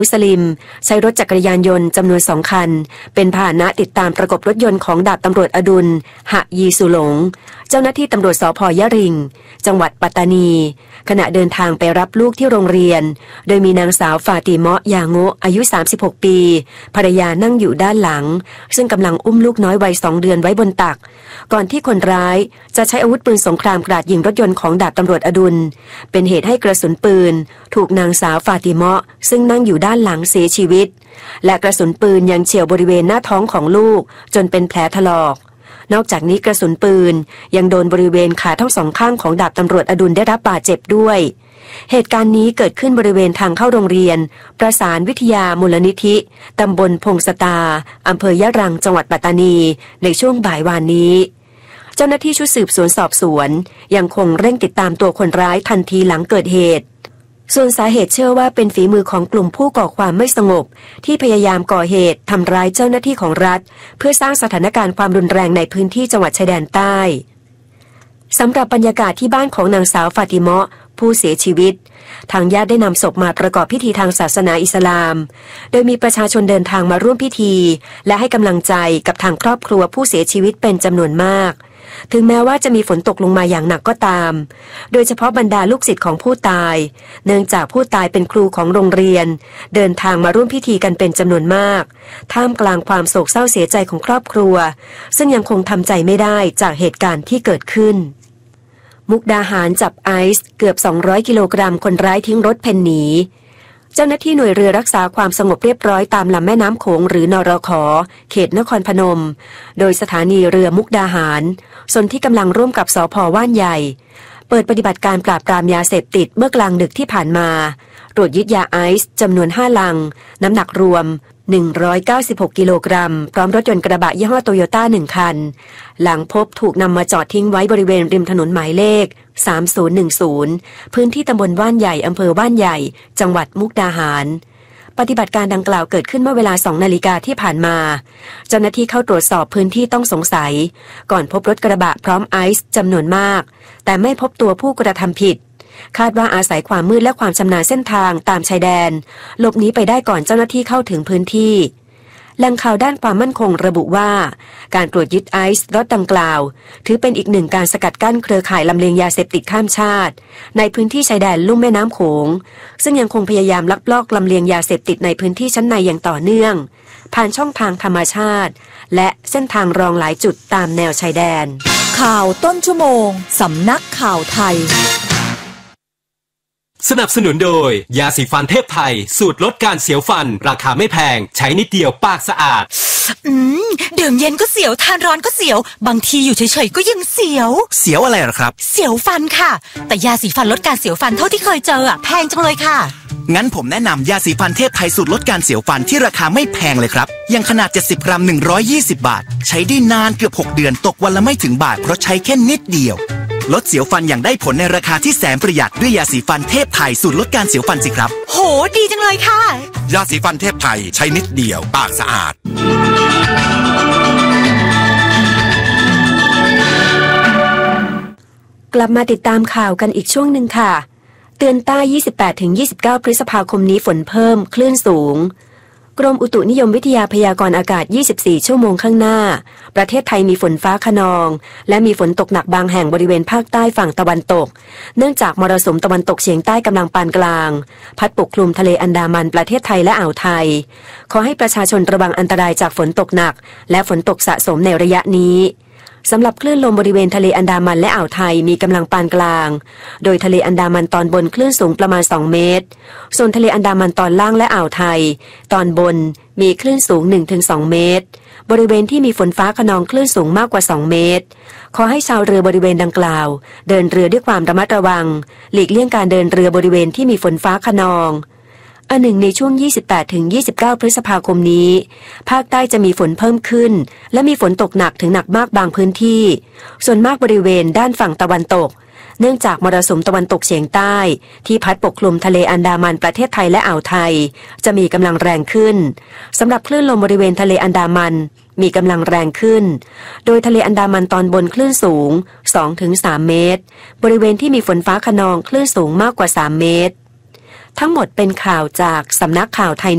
มุสลิมใช้รถจักรยานยนต์จำนวน2 คันเป็นพาหนะติดตามประกบรถยนต์ของดาบตำรวจอดุลหะยีสุหลงเจ้าหน้าที่ตำรวจสภ.ยะริงจังหวัดปัตตานีขณะเดินทางไปรับลูกที่โรงเรียนโดยมีนางสาวฟาติเมาะยาโงะอายุ36 ปีภรรยานั่งอยู่ด้านหลังซึ่งกำลังอุ้มลูกน้อยวัย2 เดือนไว้บนตักก่อนที่คนร้ายจะใช้อาวุธปืนสงครามกราดยิงรถยนต์ของดาบตำรวจอดุลเป็นเหตุให้กระสุนปืนถูกนางสาวฟาติเมาะซึ่งนั่งอยู่ด้านหลังเสียชีวิตและกระสุนปืนยังเฉี่ยวบริเวณหน้าท้องของลูกจนเป็นแผลถลอกนอกจากนี้กระสุนปืนยังโดนบริเวณขาทั้ง2 ข้างของดาบตำรวจอดุลได้รับบาดเจ็บด้วยเหตุการณ์นี้เกิดขึ้นบริเวณทางเข้าโรงเรียนประสานวิทยามูลนิธิตำบลพงสตาอำเภอยะรังจังหวัดปัตตานีในช่วงบ่ายวานนี้เจ้าหน้าที่ชุดสืบสวนสอบสวนยังคงเร่งติดตามตัวคนร้ายทันทีหลังเกิดเหตุส่วนสาเหตุเชื่อว่าเป็นฝีมือของกลุ่มผู้ก่อความไม่สงบที่พยายามก่อเหตุทำร้ายเจ้าหน้าที่ของรัฐเพื่อสร้างสถานการณ์ความรุนแรงในพื้นที่จังหวัดชายแดนใต้สำหรับบรรยากาศที่บ้านของนางสาวฟาติเมาะผู้เสียชีวิตทางญาติได้นำศพมาประกอบพิธีทางศาสนาอิสลามโดยมีประชาชนเดินทางมาร่วมพิธีและให้กำลังใจกับทางครอบครัวผู้เสียชีวิตเป็นจำนวนมากถึงแม้ว่าจะมีฝนตกลงมาอย่างหนักก็ตามโดยเฉพาะบรรดาลูกศิษย์ของผู้ตายเนื่องจากผู้ตายเป็นครูของโรงเรียนเดินทางมาร่วมพิธีกันเป็นจำนวนมากท่ามกลางความโศกเศร้าเสียใจของครอบครัวซึ่งยังคงทำใจไม่ได้จากเหตุการณ์ที่เกิดขึ้นมุกดาหารจับไอซ์เกือบ200 กิโลกรัมคนร้ายทิ้งรถเพ่นหนีเจ้าหน้าที่หน่วยเรือรักษาความสงบเรียบร้อยตามลำแม่น้ำโขงหรือนรข.เขตนครพนมโดยสถานีเรือมุกดาหารส่วนที่กำลังร่วมกับสภ.ว่านใหญ่เปิดปฏิบัติการปราบปรามยาเสพติดเมื่อกลางดึกที่ผ่านมาตรวจยึดยาไอซ์จำนวน5 ลังน้ำหนักรวม196 กิโลกรัมพร้อมรถยนต์กระบะยี่ห้อโตโยต้า1 คันหลังพบถูกนำมาจอดทิ้งไว้บริเวณริมถนนหมายเลข3010พื้นที่ตำบลว่านใหญ่อำเภอว่านใหญ่จังหวัดมุกดาหารปฏิบัติการดังกล่าวเกิดขึ้นเมื่อเวลา 2 นาฬิกาที่ผ่านมาเจ้าหน้าที่เข้าตรวจสอบพื้นที่ต้องสงสัยก่อนพบรถกระบะพร้อมไอซ์จำนวนมากแต่ไม่พบตัวผู้กระทำผิดคาดว่าอาศัยความมืดและความชำนาญเส้นทางตามชายแดนหลบหนีไปได้ก่อนเจ้าหน้าที่เข้าถึงพื้นที่แหล่งข่าวด้านความมั่นคงระบุว่าการตรวจยึดไอซ์รถดังกล่าวถือเป็นอีกหนึ่งการสกัดกั้นเครือข่ายลำเลียงยาเสพติดข้ามชาติในพื้นที่ชายแดนลุ่มแม่น้ำโขงซึ่งยังคงพยายามลักลอบลำเลียงยาเสพติดในพื้นที่ชั้นในอย่างต่อเนื่องผ่านช่องทางธรรมชาติและเส้นทางรองหลายจุดตามแนวชายแดนข่าวต้นชั่วโมงสำนักข่าวไทยสนับสนุนโดยยาสีฟันเทพไทยสูตรลดการเสียวฟันราคาไม่แพงใช้นิดเดียวปากสะอาดดื่มเย็นก็เสียวทานร้อนก็เสียวบางทีอยู่เฉยๆก็ยังเสียวอะไรหรอครับเสียวฟันค่ะแต่ยาสีฟันลดการเสียวฟันเท่าที่เคยเจอแพงจังเลยค่ะงั้นผมแนะนำยาสีฟันเทพไทยสูตรลดการเสียวฟันที่ราคาไม่แพงเลยครับอย่างขนาด70 กรัม120 บาทใช้ได้นานเกือบ6 เดือนตกวันละไม่ถึงบาทเพราะใช้แค่นิดเดียวลดเสียวฟันอย่างได้ผลในราคาที่แสนประหยัดด้วยยาสีฟันเทพไทยสูตรลดการเสียวฟันสิครับโหดีจังเลยค่ะยาสีฟันเทพไทยใช้นิดเดียวปากสะอาดกลับมาติดตามข่าวกันอีกช่วงหนึ่งค่ะเตือนใต้ 28-29 พฤษภาคมนี้ฝนเพิ่มคลื่นสูงกรมอุตุนิยมวิทยาพยากรณ์อากาศ24 ชั่วโมงข้างหน้าประเทศไทยมีฝนฟ้าคะนองและมีฝนตกหนักบางแห่งบริเวณภาคใต้ฝั่งตะวันตกเนื่องจากมรสุมตะวันตกเฉียงใต้กำลังปานกลางพัดปกคลุมทะเลอันดามันประเทศไทยและอ่าวไทยขอให้ประชาชนระวังอันตรายจากฝนตกหนักและฝนตกสะสมในระยะนี้สำหรับคลื่นลมบริเวณทะเลอันดามันและอ่าวไทยมีกำลังปานกลางโดยทะเลอันดามันตอนบนคลื่นสูงประมาณ2 เมตรส่วนทะเลอันดามันตอนล่างและอ่าวไทยตอนบนมีคลื่นสูง 1-2 เมตรบริเวณที่มีฝนฟ้าคะนองคลื่นสูงมากกว่า2 เมตรขอให้ชาวเรือบริเวณดังกล่าวเดินเรือด้วยความระมัดระวังหลีกเลี่ยงการเดินเรือบริเวณที่มีฝนฟ้าคะนองอันหนึ่งในช่วง 28-29 พฤษภาคมนี้ภาคใต้จะมีฝนเพิ่มขึ้นและมีฝนตกหนักถึงหนักมากบางพื้นที่ส่วนมากบริเวณด้านฝั่งตะวันตกเนื่องจากมรสุมตะวันตกเฉียงใต้ที่พัดปกคลุมทะเลอันดามันประเทศไทยและอ่าวไทยจะมีกำลังแรงขึ้นสำหรับคลื่นลมบริเวณทะเลอันดามันมีกำลังแรงขึ้นโดยทะเลอันดามันตอนบนคลื่นสูง 2-3 เมตรบริเวณที่มีฝนฟ้าคะนองคลื่นสูงมากกว่า3 เมตรทั้งหมดเป็นข่าวจากสำนักข่าวไทย